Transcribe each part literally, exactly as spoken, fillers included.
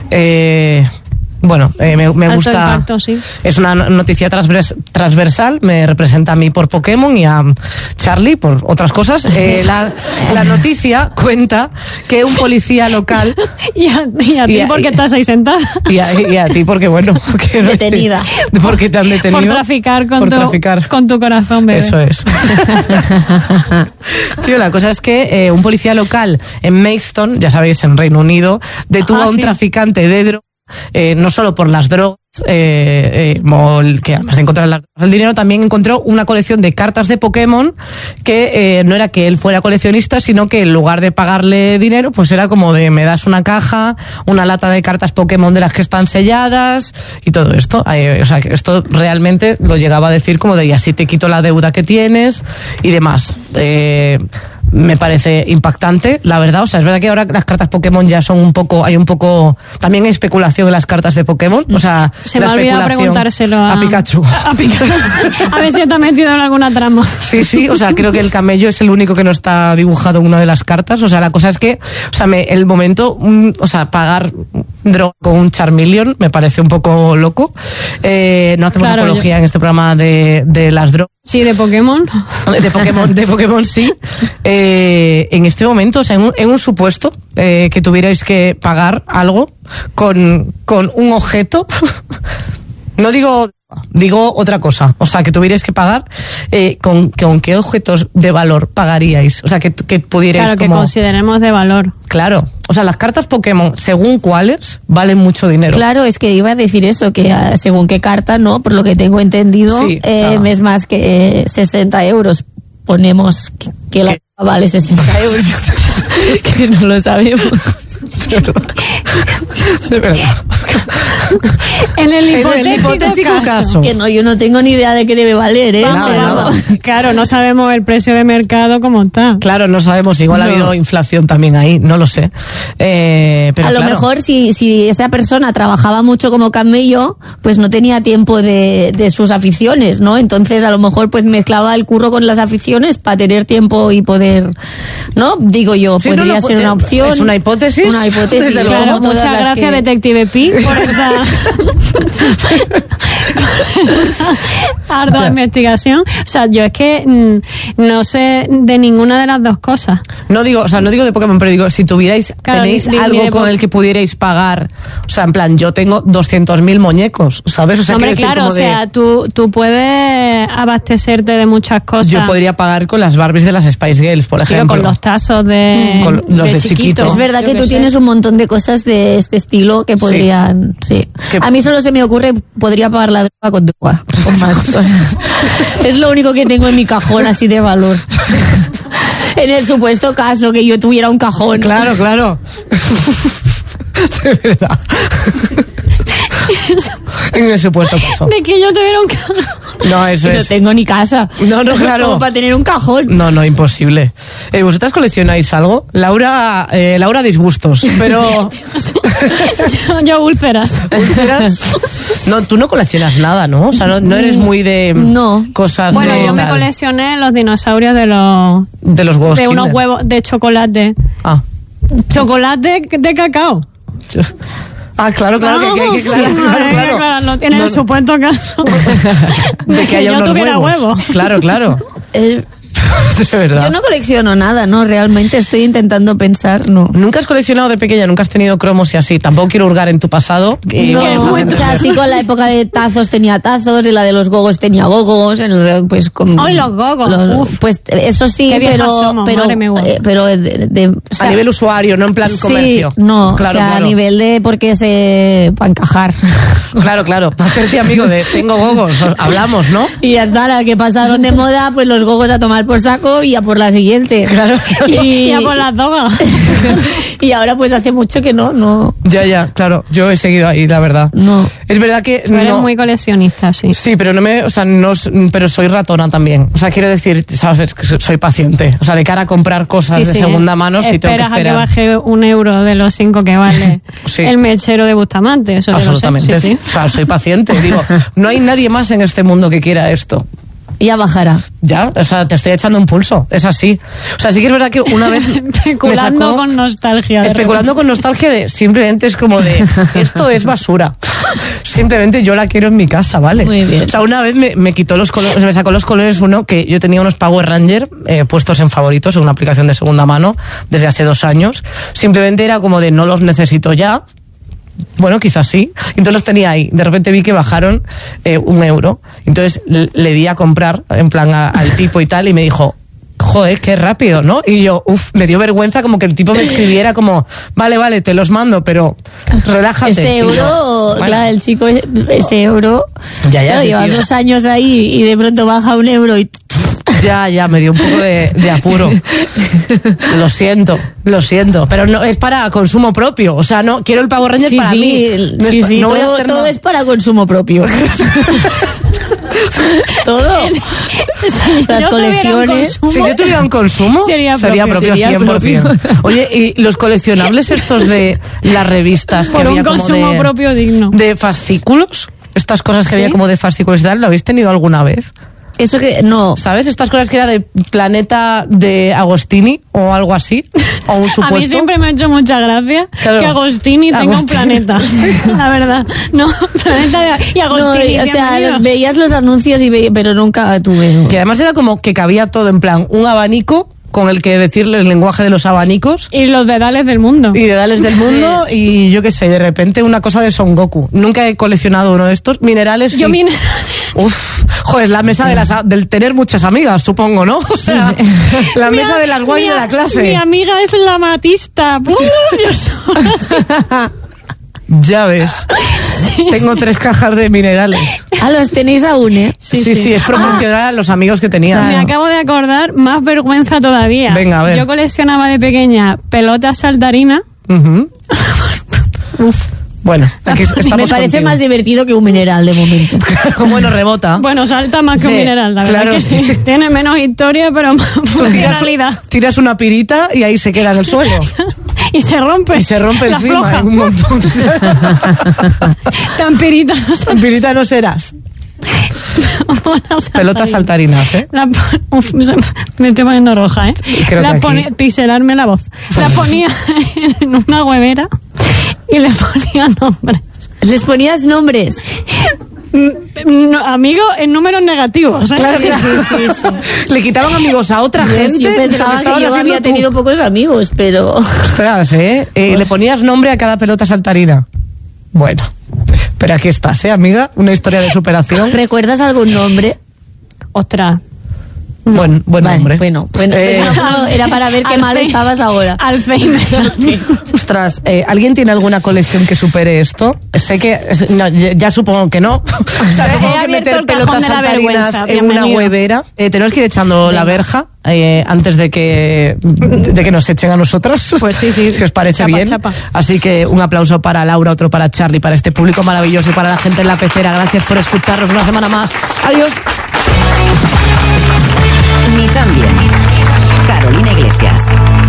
Eh... Bueno, eh, me, me gusta. Impacto, sí. Es una noticia transvers, transversal, me representa a mí por Pokémon y a Charlie por otras cosas. Eh, la, la noticia cuenta que un policía local. y, a, y a ti y a, porque y, estás ahí sentada. Y a, y a ti porque, bueno. Porque detenida. No, porque te han detenido. Por traficar con, por tu, traficar. con tu corazón, bebé. Eso es. Tío, la cosa es que eh, un policía local en Maidstone, ya sabéis, en Reino Unido, detuvo ah, a un sí. traficante de drogas. Eh, no solo por las drogas, eh, eh, que además de encontrar las, el dinero, también encontró una colección de cartas de Pokémon que eh, no era que él fuera coleccionista, sino que en lugar de pagarle dinero, pues era como de me das una caja, una lata de cartas Pokémon de las que están selladas y todo esto. Eh, o sea, que esto realmente lo llegaba a decir como de y así te quito la deuda que tienes y demás. Eh, me parece impactante, la verdad. O sea, es verdad que ahora las cartas Pokémon ya son un poco, hay un poco, también hay especulación en las cartas de Pokémon. O sea, se me ha olvidado preguntárselo a, a Pikachu. A, a Pikachu. A ver si está metido en alguna trama. Sí, sí, o sea, creo que el camello es el único que no está dibujado en una de las cartas. O sea, la cosa es que, o sea, me, el momento, un, o sea, pagar droga con un Charmeleon me parece un poco loco. Eh, no hacemos claro, apología yo... en este programa de, de las drogas. Sí, de Pokémon. De Pokémon, de Pokémon sí. Eh, en este momento, o sea, en un, en un supuesto eh, que tuvierais que pagar algo con, con un objeto, no digo, digo otra cosa, o sea, que tuvierais que pagar, eh, con, con qué objetos de valor pagaríais, o sea, que, que pudierais claro, como... que consideremos de valor. Claro, o sea, las cartas Pokémon, según cuáles, valen mucho dinero. Claro, es que iba a decir eso, que uh, según qué carta, ¿no? Por lo que tengo entendido, sí, eh, claro. es más que eh, sesenta euros. Ponemos que, que la vale sesenta euros, que no lo sabemos. De verdad. De verdad. En el hipotético, en el hipotético caso, caso. Que no, yo no tengo ni idea de qué debe valer, ¿eh? Nada, Pero... nada. Claro, no sabemos el precio de mercado como está. Claro, no sabemos. Igual no. ha habido inflación también ahí, no lo sé. Eh, pero a claro. lo mejor si, si esa persona trabajaba mucho como camello, pues no tenía tiempo de, de sus aficiones, ¿no? Entonces a lo mejor pues mezclaba el curro con las aficiones para tener tiempo y poder, ¿no? Digo yo, sí, podría no, no, ser una opción. Es una hipótesis. Una hipótesis. Claro, muchas gracias, que... Detective Pi, por esta ardua o sea, investigación. O sea, yo es que mm, no sé de ninguna de las dos cosas. No digo, o sea, no digo de Pokémon, pero digo, si tuvierais, claro, tenéis ni, algo ni con el que pudierais pagar, o sea, en plan, yo tengo doscientos mil muñecos, ¿sabes? O sea, hombre, claro, o sea, de... tú, tú puedes abastecerte de muchas cosas. Yo podría pagar con las Barbies de las Spice Girls, por sí, ejemplo. O con los tazos de, con los de, de chiquito. chiquito. Es verdad que, que tú sé. tienes un montón de cosas de este estilo que podrían, sí. sí. A mí solo se me ocurre, podría pagar la droga con droga. Con más cosas. Es lo único que tengo en mi cajón así de valor. En el supuesto caso que yo tuviera un cajón. Claro, claro. De verdad. En el supuesto caso. De que yo tuviera un cajón. No, eso no es. No tengo ni casa. No, no, claro. Como para tener un cajón. No, no, imposible. Eh, ¿Vosotras coleccionáis algo? Laura, eh, Laura disgustos, pero... yo, yo úlceras. ¿Úlceras? No, tú no coleccionas nada, ¿no? O sea, no, no eres muy de no. cosas bueno, de... yo me tal. coleccioné los dinosaurios de los... De los huevos De Kinder. unos huevos de chocolate. Ah. Chocolate de cacao. Ah, claro, claro, no, que, que, que claro, sí, claro, claro. claro. No tiene no, el supuesto caso de, de que, que haya yo unos tuviera huevos. huevos. Claro, claro. Eh, de verdad. Yo no colecciono nada, ¿no? Realmente estoy intentando pensar, no. ¿Nunca has coleccionado de pequeña? ¿Nunca has tenido cromos y así? Tampoco quiero hurgar en tu pasado. Y no, no o sea, sí, con la época de tazos tenía tazos, y la de los gogos tenía gogos, en el, pues con... ¡Ay, los gogos! Los, Uf. Pues eso sí, Qué pero... somos, pero, eh, pero de, de, o sea, a nivel usuario, no en plan sí, comercio. No, claro, o sea, claro. a nivel de porque se... para encajar. Claro, claro, para hacerte amigo de tengo gogos, hablamos, ¿no? Y ya está, la que pasaron de moda, pues los gogos a tomar por saco y a por la siguiente. Claro. Y, y a por las drogas. Y ahora pues hace mucho que no, no. Ya, ya, claro, yo he seguido ahí, la verdad. No. Es verdad que... Tú eres no, muy coleccionista, sí. Sí, pero no me, o sea, no, pero soy ratona también. O sea, quiero decir, sabes, que soy paciente. O sea, de cara a comprar cosas sí, de sí. segunda mano, sí tengo que esperar. Esperas a que baje un euro de los cinco que vale sí. el mechero de Bustamante. Eso absolutamente. Lo sé. Sí, sí. Claro, soy paciente. Digo, no hay nadie más en este mundo que quiera esto. Ya bajará. Ya, o sea, te estoy echando un pulso, es así. O sea, sí que es verdad que una vez especulando me sacó, con nostalgia. Especulando con nostalgia de, simplemente es como de, esto es basura. Simplemente yo la quiero en mi casa, ¿vale? Muy bien. O sea, una vez me, me quitó los colores, me sacó los colores uno, que yo tenía unos Power Ranger eh, puestos en favoritos en una aplicación de segunda mano desde hace dos años. Simplemente era como de, no los necesito ya. Bueno, quizás sí. Entonces los tenía ahí. De repente vi que bajaron eh, un euro. Entonces le, le di a comprar, en plan a, al tipo y tal, y me dijo, joder, qué rápido, ¿no? Y yo, uff, me dio vergüenza como que el tipo me escribiera como, vale, vale, te los mando, pero relájate. Ese euro, yo, bueno, claro, el chico, ese euro, ya, ya, claro, lleva dos años ahí y de pronto baja un euro y... Ya, ya, me dio un poco de, de apuro. Lo siento, lo siento. Pero no es para consumo propio. O sea, no quiero el Power Ranger sí, para sí, mí. No sí, es, sí, no todo, todo nada. es para consumo propio. Todo. Si Las colecciones. consumo, Si yo tuviera un consumo, sería sería propio, propio, sería cien por ciento. propio. Oye, ¿y los coleccionables estos de las revistas que por había un como consumo de, propio digno. de fascículos? Estas cosas que ¿Sí? había como de fascículos y tal, ¿lo habéis tenido alguna vez? Eso que no. ¿Sabes? Estas cosas que era de Planeta de Agostini o algo así. O un supuesto. A mí siempre me ha hecho mucha gracia Claro. que Agostini tenga Agostini. un planeta. La verdad. No, planeta de... Y No, Agostini, o sea, bienvenidos. veías los anuncios y veía, pero nunca tuve. Que además era como que cabía todo, en plan, un abanico con el que decirle el lenguaje de los abanicos Y los dedales del mundo. y dedales del mundo y yo qué sé, de repente una cosa de Son Goku. Nunca he coleccionado uno de estos. Minerales Yo sí. minerales. Uf, joder, la mesa de las, del tener muchas amigas, supongo, ¿no? O sea, la Mi mesa a- de las guays mi de a- la clase. Mi amiga es la matista. ¡Uh! Yo sola. Ya ves. Tengo tres cajas de minerales. Ah, los tenéis aún, ¿eh? Sí, sí, es proporcional a los amigos que tenías. Me acabo de acordar, más vergüenza todavía. Venga, a ver. Yo coleccionaba de pequeña pelotas saltarinas. Ujú. Bueno, aquí estamos Me parece contigo. más divertido que un mineral de momento. Bueno, rebota. Bueno, salta más que un Sí, mineral, la verdad claro, que sí. sí. Tiene menos historia, pero más Tú tiras, funcionalidad. tiras una pirita y ahí se queda en el suelo. Y se rompe. Y se rompe la encima floja. en un montón. Tan pirita, no sé. Pirita no serás. Unas Pelotas saltarinas, ¿eh? La pon- Uf, se- me estoy poniendo roja, ¿eh? Creo la que ponía, aquí. pixelarme la voz. La ponía en una huevera y le ponía nombres. Les ponías nombres. No, amigo, en números negativos, ¿eh? Claro, Sí, claro. sí, sí, sí. Le quitaban amigos a otra gente. Yo de lo pensaba que, estabas yo haciendo había tú. tenido pocos amigos, pero... Ostras, ¿eh? Eh, Le ponías nombre a cada pelota saltarina. Bueno, pero aquí estás, ¿eh, amiga? Una historia de superación. ¿Recuerdas algún nombre? Ostras. Buen, buen Vale, nombre. Bueno, bueno Eh, pues no, no, era para ver qué mal Alfei- estabas ahora. Alzheimer. Ostras, eh, ¿alguien tiene alguna colección que supere esto? Sé que, es- no, ya, ya supongo que no. O sea, He supongo que abierto meter el cajón pelotas de la saltarinas vergüenza, en una bienvenido. huevera. Eh, tenemos que ir echando la verja eh, antes de que, de que nos echen a nosotras. Pues sí, sí. Si os parece Chapa, bien. chapa. Así que un aplauso para Laura, otro para Charlie, para este público maravilloso y para la gente en la pecera. Gracias por escucharnos una semana más. Adiós. Ni tan bien. Carolina Iglesias.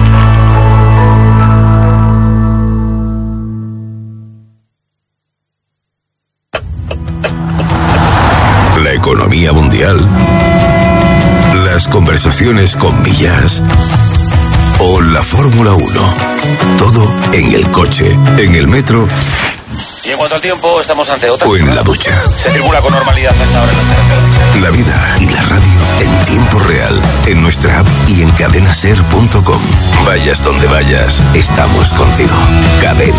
La economía mundial, las conversaciones con millas o la Fórmula uno. Todo en el coche, en el metro Y en cuanto al tiempo, estamos ante otra. o en la ducha. Se circula con normalidad hasta ahora en las carreteras. La vida y la radio en tiempo real, en nuestra app y en cadenaser punto com. Vayas donde vayas, estamos contigo. Cadena